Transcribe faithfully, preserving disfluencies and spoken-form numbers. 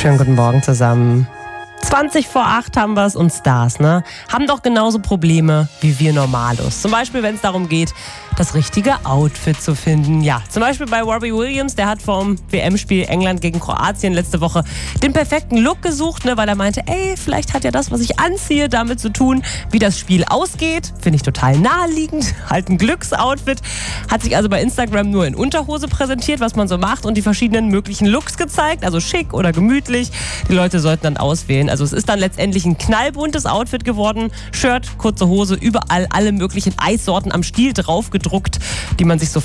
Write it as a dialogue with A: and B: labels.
A: Schönen guten Morgen zusammen. zwanzig vor acht haben wir es und Stars, ne? Haben doch genauso Probleme wie wir Normalos. Zum Beispiel, wenn es darum geht, das richtige Outfit zu finden. Ja, zum Beispiel bei Robbie Williams, der hat vom W M-Spiel England gegen Kroatien letzte Woche den perfekten Look gesucht, ne? Weil er meinte, ey, vielleicht hat ja das, was ich anziehe, damit zu tun, wie das Spiel ausgeht. Finde ich total naheliegend. Halt ein Glücksoutfit. Hat sich also bei Instagram nur in Unterhose präsentiert, was man so macht und die verschiedenen möglichen Looks gezeigt. Also schick oder gemütlich. Die Leute sollten dann auswählen. Also es ist dann letztendlich ein knallbuntes Outfit geworden. Shirt, kurze Hose, überall alle möglichen Eissorten am Stiel drauf gedruckt, die man sich so